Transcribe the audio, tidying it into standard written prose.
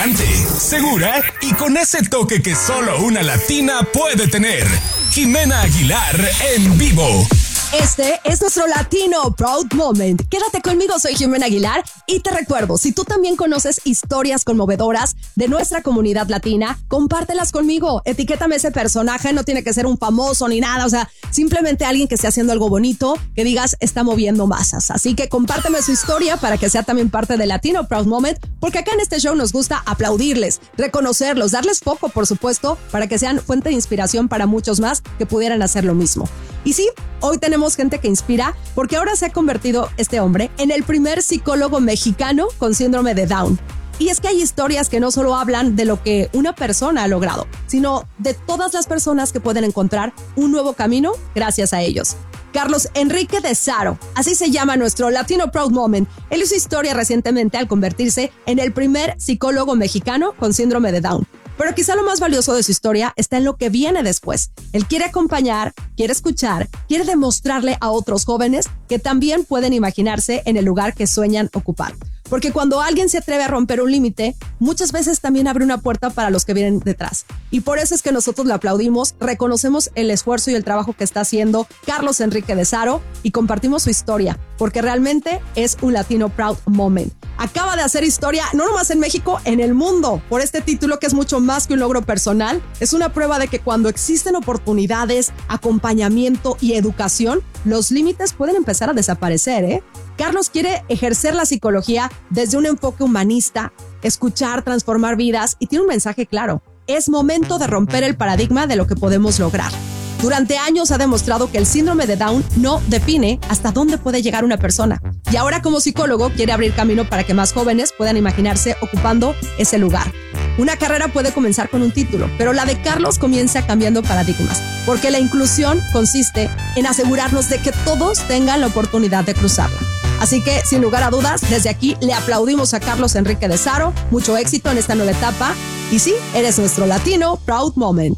elegante, segura y con ese toque que solo una latina puede tener. Jimena Aguilar en vivo. Este es nuestro Latino Proud Moment. Quédate conmigo, soy Jimena Aguilar y te recuerdo, si tú también conoces historias conmovedoras de nuestra comunidad latina, compártelas conmigo, etiquétame ese personaje, no tiene que ser un famoso ni nada, o sea, simplemente alguien que esté haciendo algo bonito, que digas está moviendo masas. Así que compárteme su historia para que sea también parte del Latino Proud Moment, porque acá en este show nos gusta aplaudirles, reconocerlos, darles foco, por supuesto, para que sean fuente de inspiración para muchos más que pudieran hacer lo mismo. Y sí, hoy tenemos gente que inspira porque ahora se ha convertido este hombre en el primer psicólogo mexicano con síndrome de Down. Y es que hay historias que no solo hablan de lo que una persona ha logrado, sino de todas las personas que pueden encontrar un nuevo camino gracias a ellos. Carlos Enrique de Saro, así se llama nuestro Latino Proud Moment. Él hizo historia recientemente al convertirse en el primer psicólogo mexicano con síndrome de Down. Pero quizá lo más valioso de su historia está en lo que viene después. Él quiere acompañar, quiere escuchar, quiere demostrarle a otros jóvenes que también pueden imaginarse en el lugar que sueñan ocupar. Porque cuando alguien se atreve a romper un límite, muchas veces también abre una puerta para los que vienen detrás. Y por eso es que nosotros le aplaudimos, reconocemos el esfuerzo y el trabajo que está haciendo Carlos Enrique de Saro y compartimos su historia, porque realmente es un Latino Proud Moment. Acaba de hacer historia, no nomás en México, en el mundo, por este título que es mucho más que un logro personal. Es una prueba de que cuando existen oportunidades, acompañamiento y educación, los límites pueden empezar a desaparecer, ¿eh? Carlos quiere ejercer la psicología desde un enfoque humanista, escuchar, transformar vidas y tiene un mensaje claro. Es momento de romper el paradigma de lo que podemos lograr. Durante años ha demostrado que el síndrome de Down no define hasta dónde puede llegar una persona. Y ahora como psicólogo quiere abrir camino para que más jóvenes puedan imaginarse ocupando ese lugar. Una carrera puede comenzar con un título, pero la de Carlos comienza cambiando paradigmas, porque la inclusión consiste en asegurarnos de que todos tengan la oportunidad de cruzarla. Así que, sin lugar a dudas, desde aquí le aplaudimos a Carlos Enrique de Saro. Mucho éxito en esta nueva etapa. Y sí, eres nuestro Latino Proud Moment.